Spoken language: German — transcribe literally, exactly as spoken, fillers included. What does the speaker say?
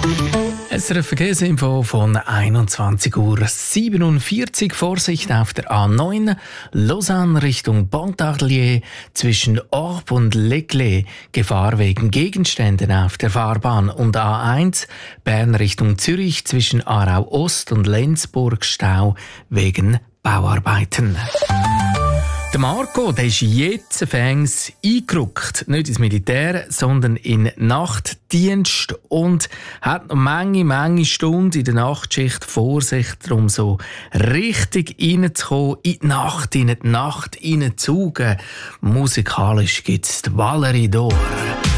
S R F Verkehrsinfo von einundzwanzig Uhr siebenundvierzig. Vorsicht auf der A neun, Lausanne Richtung Pontarlier zwischen Orb und Leclerc. Gefahr wegen Gegenständen auf der Fahrbahn. Und A eins, Bern Richtung Zürich zwischen Aarau Ost und Lenzburg Stau wegen Bauarbeiten. Der Marco, der ist jetzt fängs eingerückt. Nicht ins Militär, sondern in Nachtdienst und hat noch Menge, Menge Stunden in der Nachtschicht vor sich, darum so richtig reinzukommen, in die Nacht, in die Nacht reinzusaugen. Musikalisch gibt's die Valerie d'Or.